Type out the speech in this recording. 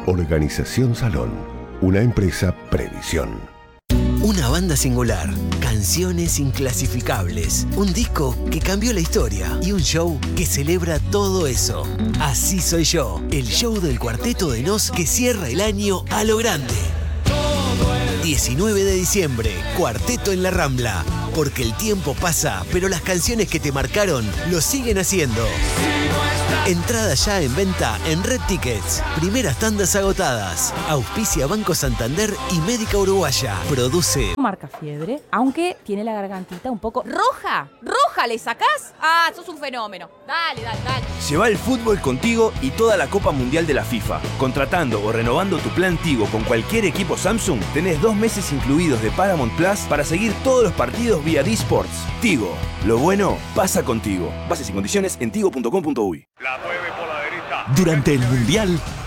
Organización Salón, una empresa Previsión. Una banda singular, canciones inclasificables, un disco que cambió la historia y un show que celebra todo eso. Así soy yo, el show del Cuarteto de Nos que cierra el año a lo grande. 19 de diciembre, Cuarteto en la Rambla. Porque el tiempo pasa, pero las canciones que te marcaron lo siguen haciendo. Entrada ya en venta en Red Tickets. Primeras tandas agotadas. Auspicia Banco Santander y Médica Uruguaya. Produce Marca fiebre, aunque tiene la gargantita un poco roja. ¿Roja le sacás? Ah, sos un fenómeno. Dale. Lleva el fútbol contigo y toda la Copa Mundial de la FIFA. Contratando o renovando tu plan Tigo con cualquier equipo Samsung, tenés 2 meses incluidos de Paramount Plus para seguir todos los partidos vía D-Sports. Tigo, lo bueno pasa contigo. Bases y condiciones en tigo.com.uy. La mueve por la derecha. Durante el Mundial,